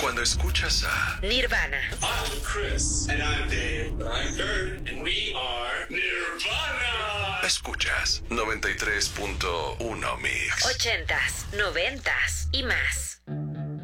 Cuando escuchas a Nirvana. I'm Chris. And I'm Dave. I'm Kurt. And we are Nirvana. escuchas 93.1 Mix. 80s, 90s y más.